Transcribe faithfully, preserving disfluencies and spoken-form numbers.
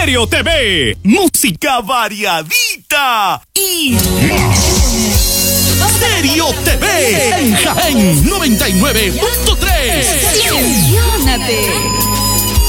Stereo T V, música variadita y más. Stereo T V en Jaén noventa y nueve punto tres. ¡Emocionate!